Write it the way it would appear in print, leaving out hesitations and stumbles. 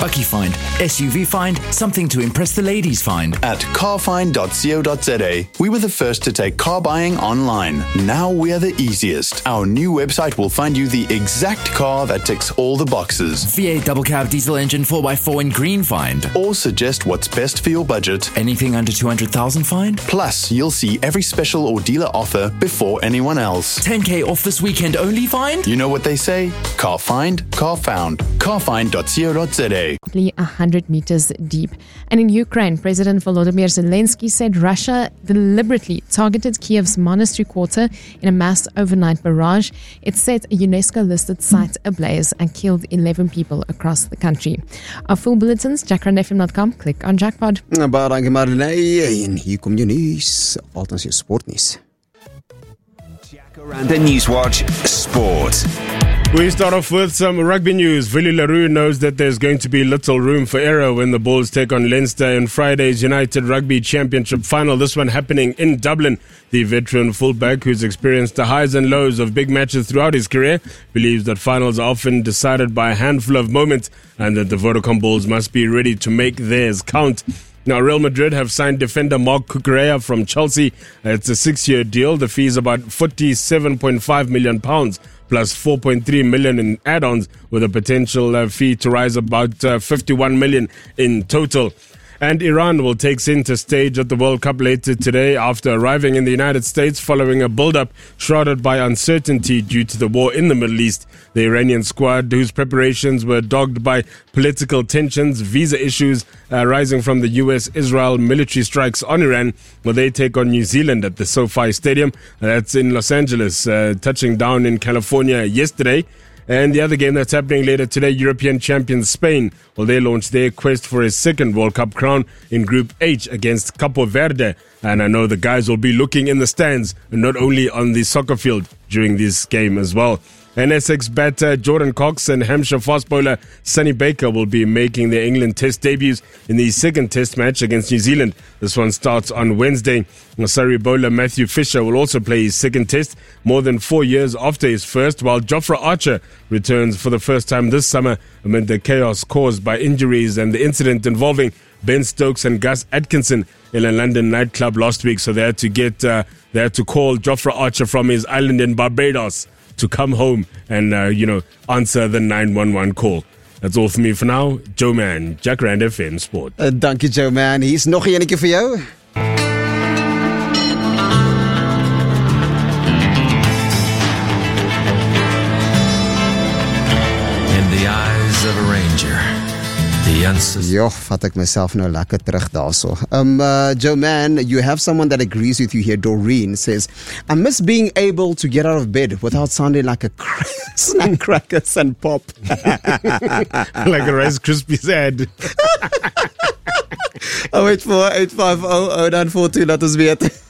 Bakkie find, SUV find, something to impress the ladies find. At carfind.co.za, we were the first to take car buying online. Now we are the easiest. Our new website will find you the exact car that ticks all the boxes. V8 double cab diesel engine 4x4 in green find. Or suggest what's best for your budget. Anything under 200,000 find. Plus, you'll see every special or dealer offer before anyone else. 10k off this weekend only find. You know what they say? Car find, car found. Carfind.co.za. 100 meters deep. And in Ukraine, President Volodymyr Zelensky said Russia deliberately targeted Kiev's monastery quarter in a mass overnight barrage. It set a UNESCO-listed site ablaze and killed 11 people across the country. Our full bulletins, jackrandfm.com. Click on Jackpod. Baie dankie Marlene. En hier kom jou nuus, altens jou sportnuus. Jacaranda Newswatch Sport. We start off with some rugby news. Willie Leroux knows that there's going to be little room for error when the Bulls take on Leinster in Friday's United Rugby Championship final. This one happening in Dublin. The veteran fullback, who's experienced the highs and lows of big matches throughout his career, believes that finals are often decided by a handful of moments and that the Vodacom Bulls must be ready to make theirs count. Now, Real Madrid have signed defender Marc Cucurella from Chelsea. It's a 6-year deal. The fee is about £47.5 million. Plus 4.3 million in add-ons, with a potential fee to rise about 51 million in total. And Iran will take center stage at the World Cup later today after arriving in the United States following a build-up shrouded by uncertainty due to the war in the Middle East. The Iranian squad, whose preparations were dogged by political tensions, visa issues rising from the US-Israel military strikes on Iran, will they take on New Zealand at the SoFi Stadium. That's in Los Angeles, touching down in California yesterday. And the other game that's happening later today, European champions Spain, well, they launched their quest for a second World Cup crown in Group H against Capo Verde. And I know the guys will be looking in the stands and not only on the soccer field during this game as well. And Essex batter Jordan Cox and Hampshire fast bowler Sonny Baker will be making their England Test debuts in the second Test match against New Zealand. This one starts on Wednesday. Surrey bowler Matthew Fisher will also play his second Test more than 4 years after his first, while Jofra Archer returns for the first time this summer amid the chaos caused by injuries and the incident involving Ben Stokes and Gus Atkinson in a London nightclub last week. So they had to call Jofra Archer from his island in Barbados to come home and, answer the 911 call. That's all for me for now. Joe Man, Jacaranda FM Sport. Dankie Joe Man. Hier's nog eenetjie vir jou. In the eyes of a ranger, the Jo, vat ek myself nou lekker terug daarso. Joe Man, you have someone that agrees with you here. Doreen says, I miss being able to get out of bed without sounding like a snack crackers and pop. Like a Rice Krispies ad. 0848500942, laat ons weet.